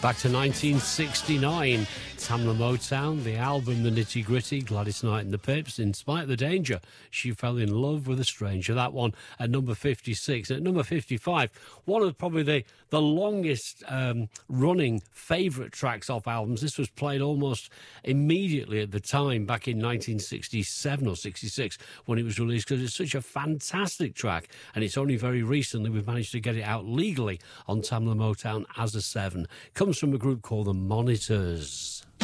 Back to 1969, Tamla Motown, the album The Nitty Gritty, Gladys Knight and the Pips, In Spite of the Danger, She Fell in Love with a Stranger. That one at number 56. At number 55, one of probably the longest running favourite tracks off albums. This was played almost immediately at the time, back in 1967 or 66 when it was released, because it's such a fantastic track, and it's only very recently we've managed to get it out legally on Tamla Motown as a 7. Comes from a group called the Monitors.